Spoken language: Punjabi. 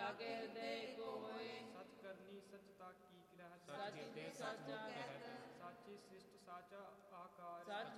ਲਾਗੇ ਹਿਰਦੇ ਕੋ ਹੋਏ। ਸਚ ਕਰਨੀ ਸਚਤਾ ਕੀ ਕਹਿਤ, ਸਚ ਹਿਰਦੇ ਸਚ ਕਹਿਤ, ਸਾਚੀ ਸ੍ਰਿਸ਼ਟ ਸਾਚਾ ਆਕਾਰ। ਸਚ